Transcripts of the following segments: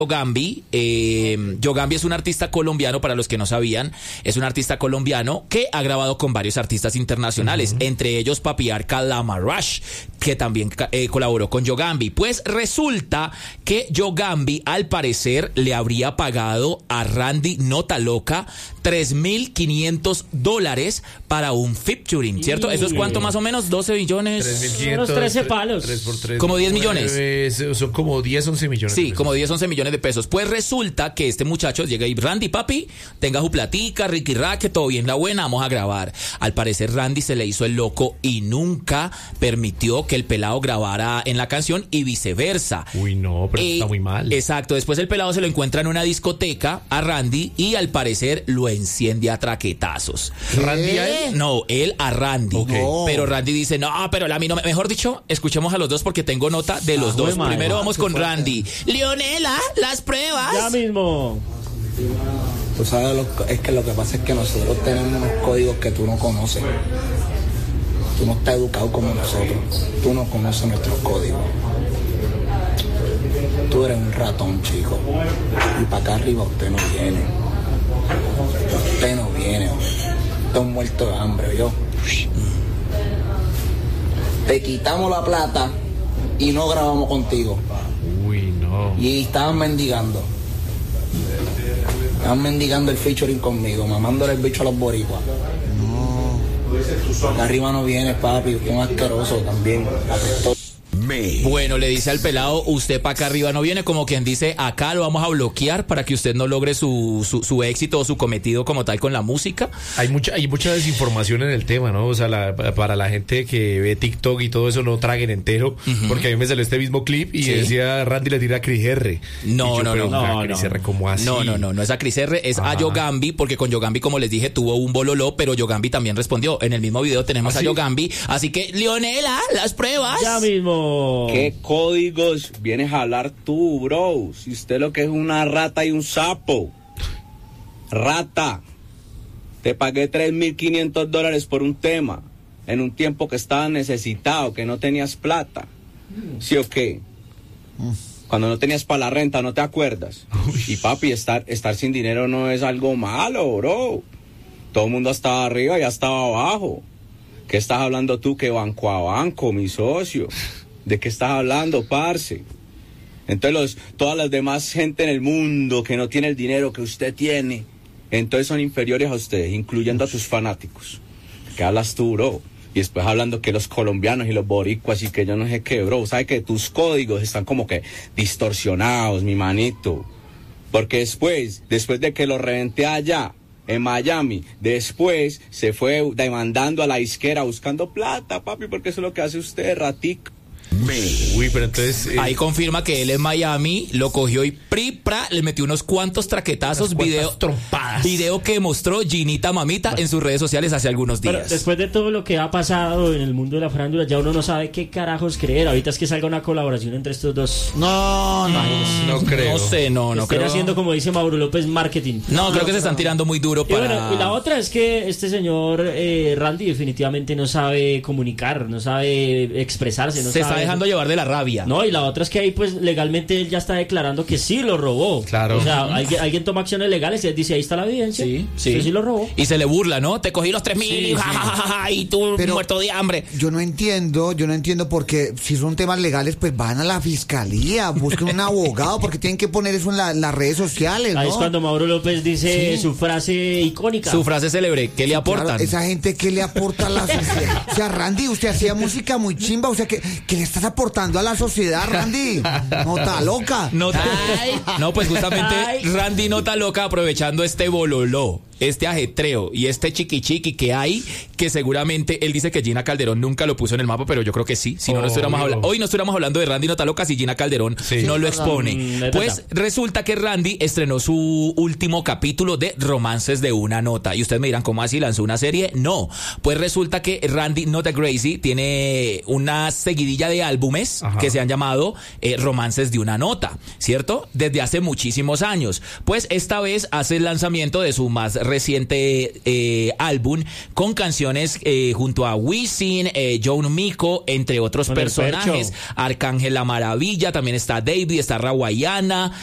Yogambi. Yogambi es un artista colombiano, para los que no sabían, es un artista colombiano que ha grabado con varios artistas internacionales, entre ellos Papiarca Lamarash, que también colaboró con Yogambi. Pues resulta que Yogambi, al parecer, le habría pagado a Randy Nota Loca $3.500 para un featuring, ¿cierto? ¿Eso es cuánto más o menos? 12 millones. 3.500. Unos 13 palos. 3 por 3. Como 10 millones. Son como 10, 11 millones. Sí, como 10, 11 millones de pesos. Pues resulta que este muchacho llega y Randy, papi, tenga su platica, Ricky Rack, que todo bien, la buena, vamos a grabar. Al parecer Randy se le hizo el loco y nunca permitió que el pelado grabara en la canción y viceversa. Uy, no, pero está muy mal. Exacto, después el pelado se lo encuentra en una discoteca a Randy y al parecer lo enciende a traquetazos. ¿Randy a él? No, él a Randy. Okay. No. Pero Randy dice, no, pero a mí no, mejor dicho, escuchemos a los dos porque tengo nota de los dos. Primero vamos con Randy. Leonela, las pruebas. Ya mismo. Tú sabes, es que lo que pasa es que nosotros tenemos unos códigos que tú no conoces. Tú no estás educado como nosotros. Tú no conoces nuestros códigos. Tú eres un ratón, chico. Y para acá arriba usted no viene. Usted no viene. Usted es un muerto de hambre, yo. Te quitamos la plata y no grabamos contigo. Uy, no. Y estaban mendigando. Estaban mendigando el featuring conmigo, mamándole el bicho a los boricuas. No. Acá arriba no vienes, papi. Usted es un asqueroso también. Apestoso. Bueno, le dice al pelado, usted para acá arriba no viene, como quien dice, acá lo vamos a bloquear para que usted no logre su éxito o su cometido como tal con la música. Hay mucha desinformación en el tema, ¿no? O sea, para la gente que ve TikTok y todo eso, no traguen entero, porque a mí me salió este mismo clip y decía, Randy le tira a Cris R. No. Cris R, ¿cómo así? No es a Cris R, es a Yogambi, porque con Yogambi, como les dije, tuvo un bololó, pero Yogambi también respondió. En el mismo video tenemos a Yogambi, así que, Leonela, las pruebas. Ya mismo. ¿Qué códigos vienes a hablar tú, bro? Si usted lo que es una rata y un sapo. Rata. Te pagué $3.500 por un tema en un tiempo que estaba necesitado, que no tenías plata. ¿Sí o qué? Cuando no tenías para la renta, ¿no te acuerdas? Y papi, estar sin dinero no es algo malo, bro. Todo el mundo estaba arriba y ya estaba abajo. ¿Qué estás hablando tú? Que banco a banco, mi socio. ¿De qué estás hablando, parce? Entonces todas las demás gente en el mundo que no tiene el dinero que usted tiene, entonces son inferiores a usted, incluyendo a sus fanáticos. ¿Qué hablas tú, bro? Y después hablando que los colombianos y los boricuas y que yo no sé qué, bro. ¿Sabes que tus códigos están como que distorsionados, mi manito? Porque después de que lo reventé allá en Miami, después se fue demandando a la disquera buscando plata, papi, porque eso es lo que hace usted, ratico. Uy, pero entonces... Ahí confirma que él en Miami lo cogió y le metió unos cuantos traquetazos, trompadas. Video que mostró Ginita Mamita en sus redes sociales hace algunos días. Pero después de todo lo que ha pasado en el mundo de la farándula, ya uno no sabe qué carajos creer. Ahorita es que salga una colaboración entre estos dos. No creo. No sé, no Están creo. haciendo, como dice Mauro López, marketing. No, creo que se están tirando muy duro para... Bueno, y la otra es que este señor Randy definitivamente no sabe comunicar, no sabe expresarse, no se sabe... está dejando llevar de la rabia. No, y la otra es que ahí pues legalmente él ya está declarando que sí lo robó. Claro. O sea, alguien toma acciones legales y él dice, ahí está la evidencia. Sí. Usted sí lo robó. Y se le burla, ¿no? Te cogí los 3.000 y tú Pero muerto de hambre. Yo no entiendo porque si son temas legales, pues van a la fiscalía, busquen un abogado, porque tienen que poner eso en las redes sociales, ¿no? Ahí es cuando Mauro López dice su frase icónica. Su frase célebre, ¿qué le aportan? Claro, esa gente, ¿qué le aporta a la sociedad? O sea, Randy, usted hacía música muy chimba, o sea, ¿qué le estás aportando a la sociedad, Randy? Nota loca. No, pues justamente Randy Nota Loca, aprovechando este bololó, este ajetreo y este chiqui que hay, que seguramente él dice que Gina Calderón nunca lo puso en el mapa, pero yo creo que sí. Si no estuviéramos hablando, hoy no estuviéramos hablando de Randy Nota Loca si Gina Calderón no lo expone. Pues resulta que Randy estrenó su último capítulo de Romances de una Nota. Y ustedes me dirán, ¿cómo así? ¿Lanzó una serie? No. Pues resulta que Randy Nota Crazy tiene una seguidilla de álbumes que se han llamado Romances de una Nota, ¿cierto? Desde hace muchísimos años. Pues esta vez hace el lanzamiento de su más reciente álbum con canciones junto a Wisin, John Mico, entre otros Con el personajes. Fercho. Arcángel La Maravilla, también está David, está Rawayana,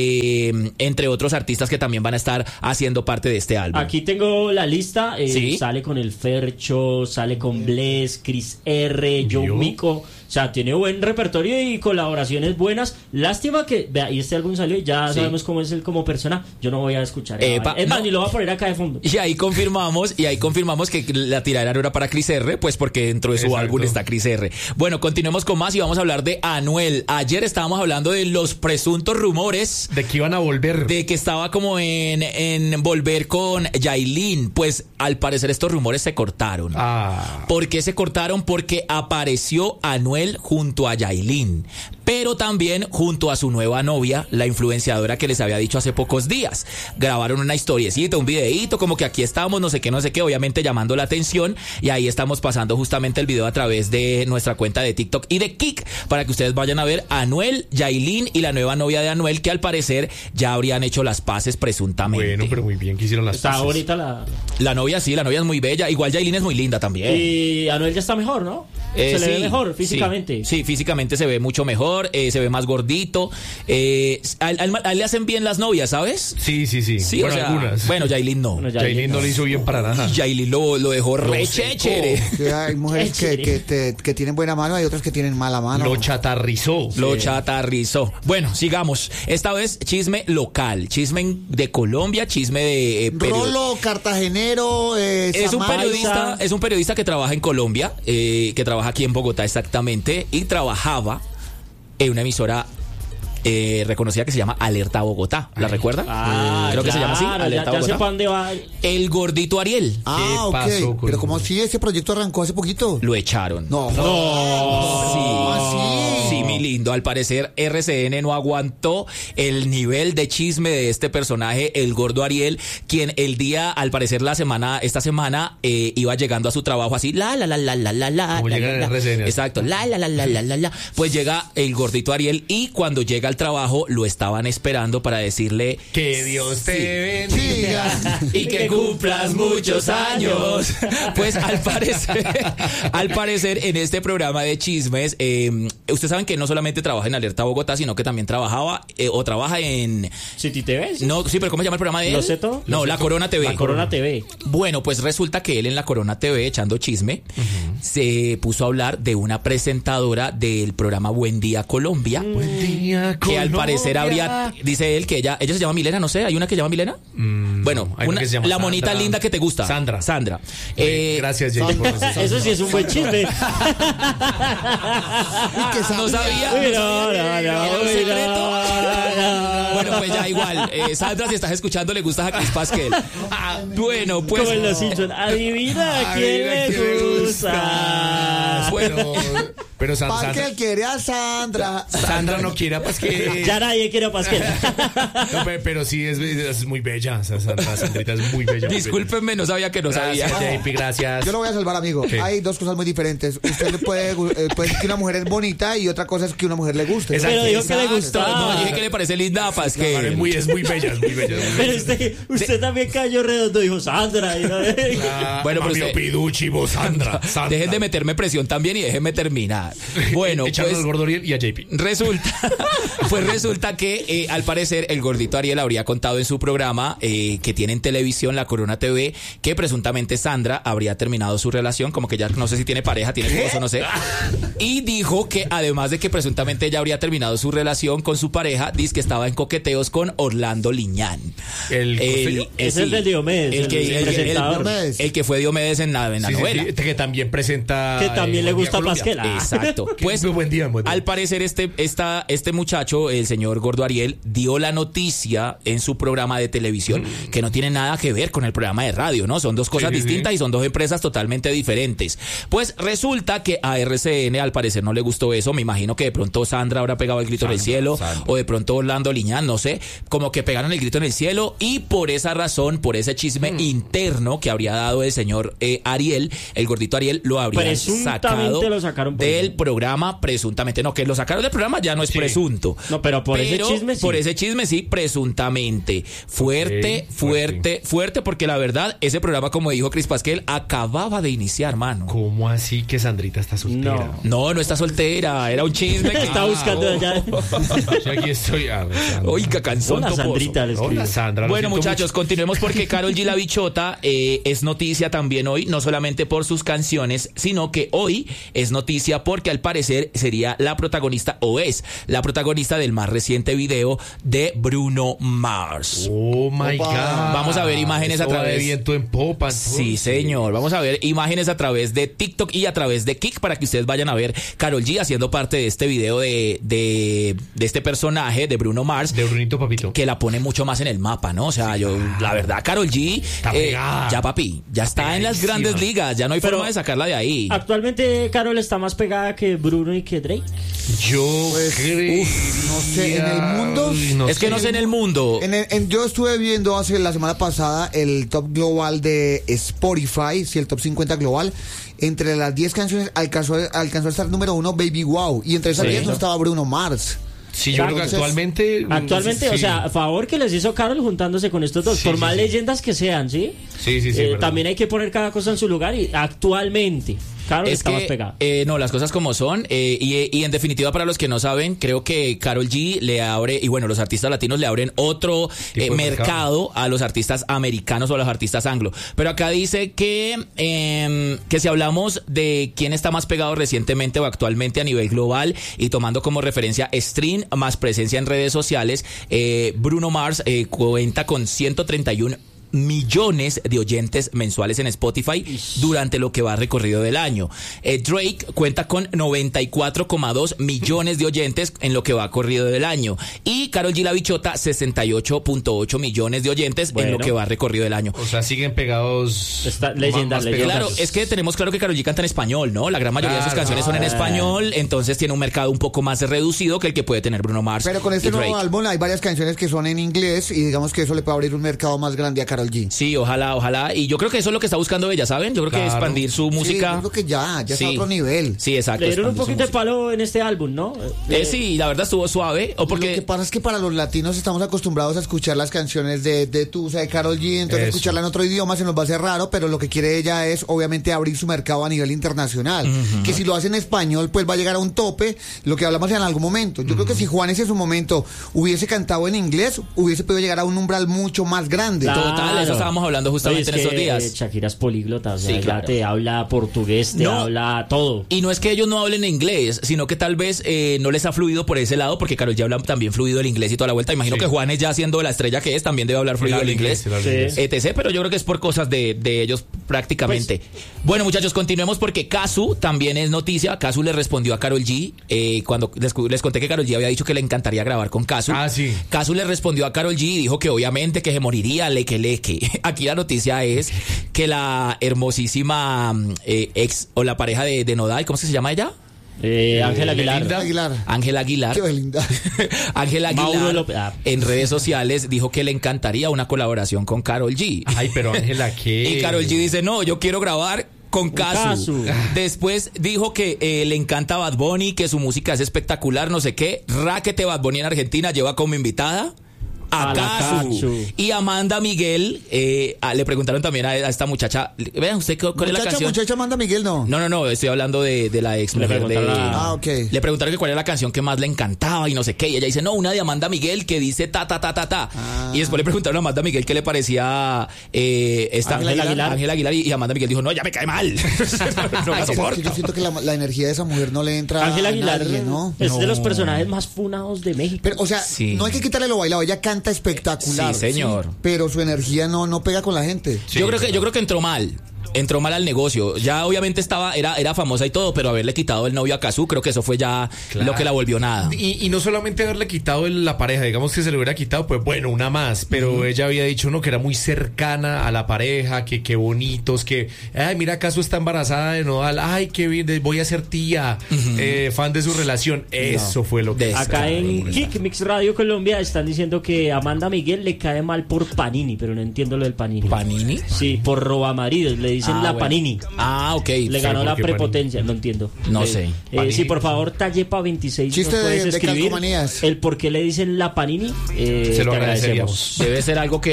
entre otros artistas que también van a estar haciendo parte de este álbum. Aquí tengo la lista. Sí. Sale con el Fercho, sale con Bless, Chris R, Joe Mico. O sea, tiene buen repertorio y colaboraciones buenas. Lástima que, vea, y este álbum salió y ya Sí. sabemos cómo es él como persona. Yo no voy a escuchar. Epa, Es más, no. ni lo voy a poner acá de fondo. Y ahí confirmamos que la tiradera no era para Chris R, pues porque dentro de su Exacto. álbum está Chris R. Bueno, continuemos con más y vamos a hablar de Anuel. Ayer estábamos hablando de los presuntos rumores De que iban a volver. de que estaba como en volver con Yailin. Pues al parecer estos rumores se cortaron. ¿Por qué se cortaron? Porque apareció Anuel junto a Yailin, pero también junto a su nueva novia, la influenciadora que les había dicho hace pocos días. Grabaron una historiecita, un videíto, como que aquí estamos, no sé qué, obviamente llamando la atención, y ahí estamos pasando justamente el video a través de nuestra cuenta de TikTok y de Kik, para que ustedes vayan a ver a Anuel, Yailin y la nueva novia de Anuel, que al parecer ya habrían hecho las paces presuntamente. Bueno, pero muy bien que hicieron las Está paces. bonita la... La novia sí, la novia es muy bella, igual Yailin es muy linda también. Y Anuel ya está mejor, ¿no? Se le ve Sí, mejor físicamente. Sí, físicamente se ve mucho mejor, se ve más gordito. A él le hacen bien las novias, ¿sabes? Sí. Sí, Bueno, o sea, algunas. bueno, Yailin no. Bueno, Yailin no le hizo bien para nada. Yailin lo dejó re chéchere. Sí, hay mujeres que tienen buena mano, hay otras que tienen mala mano. Lo chatarrizó. Lo chatarrizó. Bueno, sigamos. Esta vez chisme local, chisme de Colombia, chisme de Rolo, cartagenero, Es Samaiza. un periodista que trabaja en Colombia, que trabaja aquí en Bogotá exactamente, y trabajaba en una emisora reconocida que se llama Alerta Bogotá. ¿La recuerda? Creo que se llama así, Alerta ya sé Bogotá. para dónde va. El gordito Ariel Ah, ¿Qué ok. pasó con Pero él? como si ese proyecto arrancó hace poquito. lo echaron. No. Sí, mi lindo. Al parecer RCN no aguantó el nivel de chisme de este personaje, el gordo Ariel, quien al parecer esta semana iba llegando a su trabajo así, la. Como la, llega la, en la. RCN. Exacto, la. Pues llega el gordito Ariel y cuando llega al trabajo lo estaban esperando para decirle Que Dios te Sí. bendiga. y que cumplas muchos años. Pues al parecer en este programa de chismes, ustedes saben que no solamente trabaja en Alerta Bogotá, sino que también trabaja en City TV. ¿sí? no, sí, pero ¿cómo se llama el programa de él? ¿Lo sé todo? No, La Corona TV. La Corona TV. Bueno, pues resulta que él en La Corona TV, echando chisme, se puso a hablar de una presentadora del programa Buen Día Colombia, Buen día, que al Colombia. parecer dice él que ella se llama Milena, no sé, ¿hay una que se llama Milena? Bueno, hay una que se llama la monita Sandra. linda que te gusta. Sandra. Eh, Gracias, Jay, por eso. Eso sí es un buen chisme. Y que No sabía. Uy, Era un secreto. no. Bueno, pues ya igual. Sandra, si estás escuchando, le gustas a Chris Pasquel. Bueno, pues. Como en Los Simpsons. Adivina a quién Adivina quién le le gusta. Pero Pasquel quiere a Sandra. Sandra no quiere a Pasquel. Ya nadie quiere a Pasquel. No, pero sí es muy bella. Sandrita es muy bella. muy Discúlpenme, no sabía que no bella. sabía. Gracias, JP, gracias. Yo lo voy a salvar, amigo. ¿Qué? Hay dos cosas muy diferentes. Usted le puede decir que una mujer es bonita y otra cosa es que una mujer le guste. Exacto. Pero dijo que le gustaba. No, dije que le parece linda a Claro, Pasquel. es muy bella, es muy bella. Pero usted también cayó redondo, dijo Sandra. Y no- Bueno, pero Mamio usted- Piduchi, vos, Sandra. Dejen de meterme presión también y déjenme terminar. Bueno, Echando pues al gordo Ariel y a JP. resulta que al parecer el gordito Ariel habría contado en su programa que tiene en televisión La Corona TV que presuntamente Sandra habría terminado su relación, como que ya no sé si tiene pareja, tiene esposo, no sé. Y dijo que además de que presuntamente ella habría terminado su relación con su pareja, dice que estaba en coqueteos con Orlando Liñán. ¿El costeño? Es el de Diomedes, el presentador. Diomedes. El que fue Diomedes en la Sí, novela. sí, que también presenta. Que también le Buen Día gusta Colombia. Pasquel. Exacto. Pues Buen día, buen día. al parecer este muchacho, el señor Gordo Ariel, dio la noticia en su programa de televisión que no tiene nada que ver con el programa de radio, ¿no? Son dos cosas Sí, sí, distintas sí. y son dos empresas totalmente diferentes. Pues resulta que a RCN al parecer no le gustó eso. Me imagino que de pronto Sandra habrá pegado el grito en el cielo o de pronto Orlando Liñán, no sé. Como que pegaron el grito en el cielo y por esa razón, por ese chisme interno que habría dado el señor Ariel, el gordito Ariel, lo habría Presuntamente sacado lo sacaron por del del programa, presuntamente. No, que lo sacaron del programa ya no es presunto. No, pero por ese chisme sí. Por ese chisme sí, presuntamente. Fuerte, porque la verdad, ese programa, como dijo Cris Pasquel, acababa de iniciar, mano. ¿Cómo así que Sandrita está soltera? No está soltera, era un chisme que está buscando allá. Yo aquí estoy. Oiga, canzón. Hola, Sandrita. Hola, Sandra. Bueno, muchachos, continuemos porque Karol G la bichota es noticia también hoy, no solamente por sus canciones, sino que hoy es noticia porque al parecer sería la protagonista o es la protagonista del más reciente video de Bruno Mars. Oh my God. Vamos a ver imágenes a través de viento en popa. Sí, señor. Vamos a ver imágenes a través de TikTok y a través de Kik para que ustedes vayan a ver Karol G haciendo parte de este video de este personaje de Bruno Mars. De Brunito Papito. Que la pone mucho más en el mapa, ¿no? O sea, la verdad, Karol G, ya papi, ya está en las grandes ligas, ya no hay forma de sacarla de ahí. Actualmente Karol está más pegada que Bruno y que Drake. Yo creo. No sé, en el mundo. No sé en el mundo. Yo estuve viendo la semana pasada el top global de Spotify, el top 50 global. Entre las 10 canciones alcanzó a estar número 1 Baby Wow. Y entre esas 10 no estaba Bruno Mars. Sí, yo creo que actualmente, sí. O sea, a favor que les hizo Karol juntándose con estos dos, por más leyendas que sean, ¿sí? Sí. También hay que poner cada cosa en su lugar y actualmente Karol está más pegada. No, las cosas como son. Y en definitiva, para los que no saben, creo que Karol G le abre, y bueno, los artistas latinos le abren otro mercado a los artistas americanos o a los artistas anglo. Pero acá dice que si hablamos de quién está más pegado recientemente o actualmente a nivel global y tomando como referencia stream más presencia en redes sociales, Bruno Mars cuenta con 131 millones de oyentes mensuales en Spotify durante lo que va recorrido del año. Drake cuenta con 94,2 millones de oyentes en lo que va corrido del año. Y Karol G la bichota, 68.8 millones de oyentes en lo que va recorrido del año. O sea, siguen pegados. Leyendas. Claro, es que tenemos claro que Karol G canta en español, ¿no? La gran mayoría de sus canciones son en español, entonces tiene un mercado un poco más reducido que el que puede tener Bruno Mars. Pero con este nuevo álbum hay varias canciones que son en inglés y digamos que eso le puede abrir un mercado más grande a Karol G. Sí, ojalá. Y yo creo que eso es lo que está buscando ella, ¿saben? Yo creo que expandir su música. Sí, yo creo que ya está a otro nivel. Sí, exacto. Le dieron un poquito de palo en este álbum, ¿no? Sí, la verdad estuvo suave. Lo que pasa es que para los latinos estamos acostumbrados a escuchar las canciones de Tusa, de Karol G, entonces escucharla en otro idioma se nos va a hacer raro, pero lo que quiere ella es obviamente abrir su mercado a nivel internacional. Que si lo hace en español, pues va a llegar a un tope, lo que hablamos en algún momento. Yo creo que si Juanes en su momento hubiese cantado en inglés, hubiese podido llegar a un umbral mucho más grande. Total, eso estábamos hablando justamente en estos días. Shakira es políglota, o sea, claro. Te habla portugués, te habla todo. Y no es que ellos no hablen inglés, sino que tal vez no les ha fluido por ese lado, porque Karol G habla también fluido el inglés y toda la vuelta. Imagino que Juanes, ya siendo la estrella que es, también debe hablar fluido el inglés, etc. Pero yo creo que es por cosas de ellos prácticamente. Pues, bueno, muchachos, continuemos porque Cazzu también es noticia. Cazzu le respondió a Karol G cuando les conté que Karol G había dicho que le encantaría grabar con Cazzu. Sí. Cazzu le respondió a Karol G y dijo que obviamente que se moriría leque. Aquí la noticia es que la hermosísima ex o la pareja de Nodal, ¿cómo se llama ella? Ángela Aguilar. Ángela Aguilar. Qué linda. Ángela Aguilar en redes sociales dijo que le encantaría una colaboración con Karol G. Ay, pero Ángela, ¿qué? Y Karol G dice, no, yo quiero grabar con Cazzu. Después dijo que le encanta Bad Bunny, que su música es espectacular, no sé qué. Raquete Bad Bunny en Argentina lleva como invitada a Cazzu. Y Amanda Miguel, le preguntaron también a esta muchacha, vean usted cuál es la canción. Muchacha Amanda Miguel, no. No, estoy hablando de la ex mujer de... Okay. Le preguntaron que cuál era la canción que más le encantaba y no sé qué, y ella dice, no, una de Amanda Miguel que dice ta. Y después le preguntaron a Amanda Miguel qué le parecía esta Ángela Aguilar, y Amanda Miguel dijo, no, ya me cae mal. No la soporto. Yo siento que la energía de esa mujer no le entra Ángela Aguilar, a nadie, ¿no? Es de los personajes más funados de México. Pero, o sea, no hay que quitarle lo bailado, ella canta espectacular. Sí, señor. Pero su energía no pega con la gente. Sí, yo creo que entró mal al negocio. Ya obviamente era famosa y todo, pero haberle quitado el novio a Cazzu, creo que eso fue ya lo que la volvió nada. Y no solamente haberle quitado la pareja, digamos que se le hubiera quitado, pues bueno, una más, pero ella había dicho que era muy cercana a la pareja, que qué bonitos, que, ay, mira, Cazzu está embarazada de Nodal, ay, qué bien, voy a ser tía, fan de su relación. Eso fue lo que... Acá en Kick Mix Radio Colombia están diciendo que a Amanda Miguel le cae mal por Panini, pero no entiendo lo del Panini. ¿Panini? Sí, por robamaridos, le dice dicen la bueno. Panini. Ok. Le ganó ¿por la qué prepotencia, no entiendo. No sé. Sí, por favor, Tallepa 26 Chiste nos puedes de escribir calcomanías. el por qué le dicen la Panini. Se lo te agradeceríamos. Debe ser algo que